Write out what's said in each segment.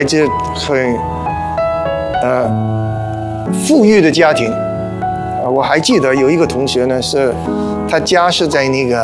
这很富裕的家庭我还记得有一个同学呢，是他家是在那个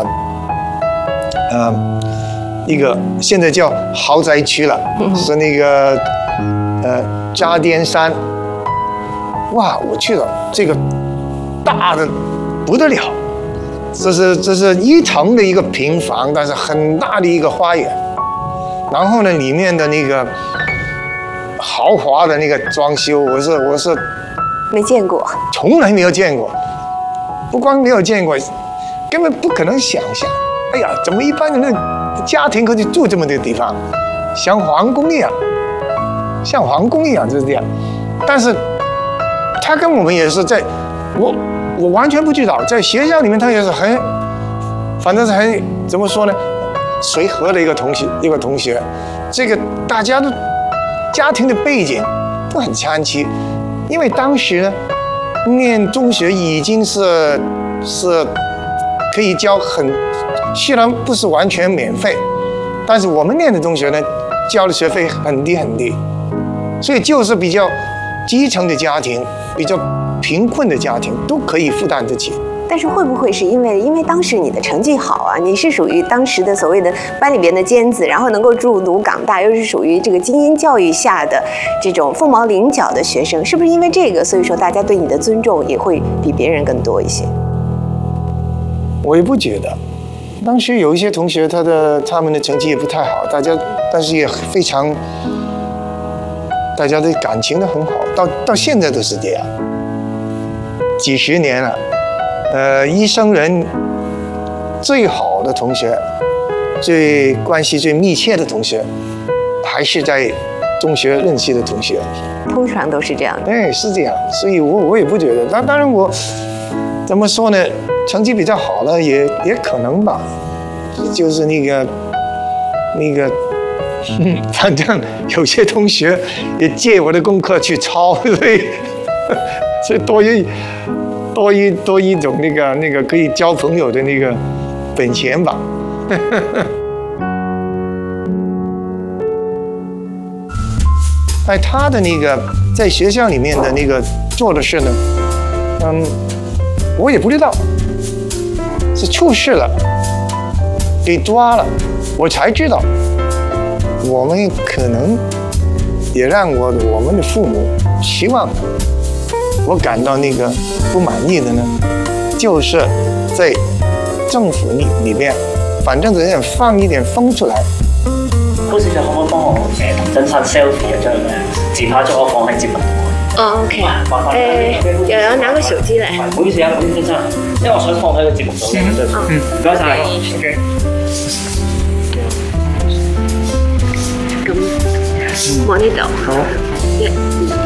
一个现在叫豪宅区了，是那个渣甸山。哇，我去了，这个大的不得了，这是1层的一个平房，但是很大的一个花园。然后呢，里面的那个豪华的那个装修，我是没见过， 从来没有见过。不光没有见过，根本不可能想象。哎呀，怎么一般人的家庭可以住这么的地方，像皇宫一样，就是这样。但是他跟我们也是在，我完全不知道，在学校里面他也是反正是很怎么说呢？随和的一个同学，这个大家的家庭的背景都很参差，因为当时呢，念中学已经是可以交虽然不是完全免费，但是我们念的中学呢，交的学费很低，所以就是比较基层的家庭，比较贫困的家庭都可以负担得起。 但是会不会是因为当时你的成绩好啊，你是属于当时的所谓的班里边的尖子，然后能够入读港大，又是属于这个精英教育下的这种凤毛麟角的学生，是不是因为这个，所以说大家对你的尊重也会比别人更多一些？ 我也不觉得，当时有一些同学他们的成绩也不太好，但是也非常，大家的感情都很好，到现在都是这样，几十年了。一生人最好的同学，关系最密切的同学，还是在中学认识的同学。 通常都是这样的。 对，是这样。所以我也不觉得。当然我怎么说呢？成绩比较好了，也可能吧。就是那个，反正有些同学也借我的功课去抄，所以多一种那个可以交朋友的那个本钱吧。他的那个在学校里面的那个做的事呢，我也不知道，是出事了，给抓了，我才知道。我们可能也让我们的父母希望我感到那个不满意的呢，就是在政府里面，反正人家放一点风出来。 高小姐可唔可以幫我同真實 selfie 一張自拍咗，我放喺節目度。 哦 ，OK。有人拿個手機嚟。 唔好意思啊，先生，因為我想放喺個節目度嘅。唔該晒。OK。 咁望呢度。好。1、2。